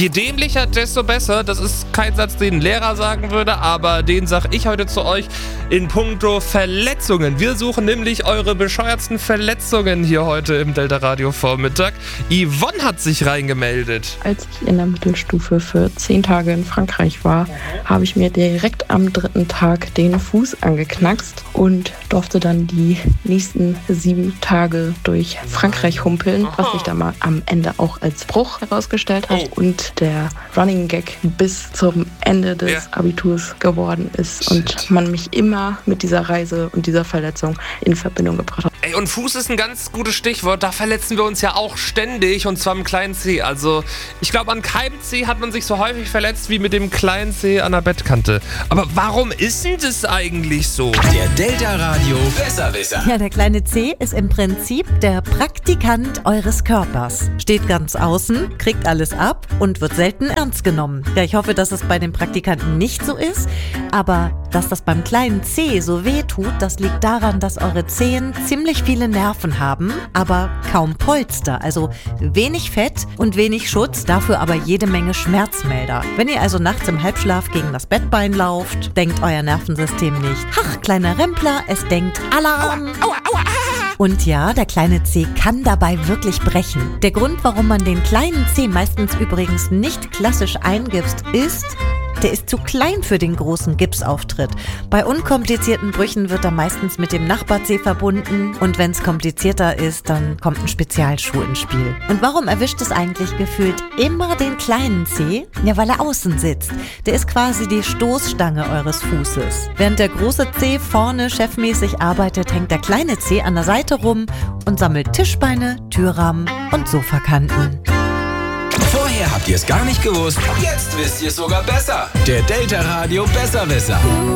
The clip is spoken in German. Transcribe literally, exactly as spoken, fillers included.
Je dämlicher, desto besser. Das ist kein Satz, den ein Lehrer sagen würde, aber den sag ich heute zu euch in puncto Verletzungen. Wir suchen nämlich eure bescheuertsten Verletzungen hier heute im Delta Radio Vormittag. Yvonne hat sich reingemeldet. Als ich in der Mittelstufe für zehn Tage in Frankreich war, habe ich mir direkt am dritten Tag den Fuß angeknackst und durfte dann die nächsten sieben Tage durch Frankreich humpeln, was sich dann mal am Ende auch als Bruch herausgestellt hat oh. und der Running Gag bis zum Ende des ja. Abiturs geworden ist Shit. und man mich immer mit dieser Reise und dieser Verletzung in Verbindung gebracht hat. Ey, und Fuß ist ein ganz gutes Stichwort. Da verletzen wir uns ja auch ständig und zwar im kleinen Zeh. Also ich glaube, an keinem Zeh hat man sich so häufig verletzt wie mit dem kleinen Zeh an der Bettkante. Aber warum ist denn das eigentlich so? Der Delta Radio Besserwisser. Ja, der kleine Zeh ist im Prinzip der Praktikant eures Körpers. Steht ganz außen, kriegt alles ab und wird selten ernst genommen. Ja, ich hoffe, dass es bei den Praktikanten nicht so ist, aber dass das beim kleinen Zeh so weh tut, das liegt daran, dass eure Zehen ziemlich viele Nerven haben, aber kaum Polster, also wenig Fett und wenig Schutz, dafür aber jede Menge Schmerzmelder. Wenn ihr also nachts im Halbschlaf gegen das Bettbein lauft, denkt euer Nervensystem nicht, ach, kleiner Rempler, es denkt Alarm. Aua, aua, aua. Und ja, der kleine Zeh kann dabei wirklich brechen. Der Grund, warum man den kleinen Zeh meistens übrigens nicht klassisch eingipst, ist, der ist zu klein für den großen Gipsauftritt. Bei unkomplizierten Brüchen wird er meistens mit dem Nachbarzeh verbunden und wenn es komplizierter ist, dann kommt ein Spezialschuh ins Spiel. Und warum erwischt es eigentlich gefühlt immer den kleinen Zeh? Ja, weil er außen sitzt. Der ist quasi die Stoßstange eures Fußes. Während der große Zeh vorne chefmäßig arbeitet, hängt der kleine Zeh an der Seite rum und sammelt Tischbeine, Türrahmen und Sofakanten. Vorher habt ihr es gar nicht gewusst, jetzt wisst ihr es sogar besser. Der Delta Radio Besserwisser.